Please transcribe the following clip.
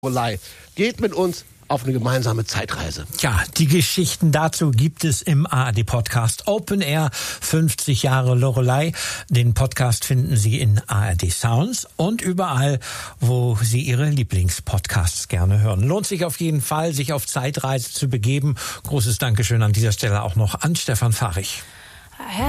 Loreley geht mit uns auf eine gemeinsame Zeitreise. Ja, die Geschichten dazu gibt es im ARD-Podcast Open Air 50 Jahre Loreley. Den Podcast finden Sie in ARD Sounds und überall, wo Sie Ihre Lieblingspodcasts gerne hören. Lohnt sich auf jeden Fall, sich auf Zeitreise zu begeben. Großes Dankeschön an dieser Stelle auch noch an Stefan Fahrig.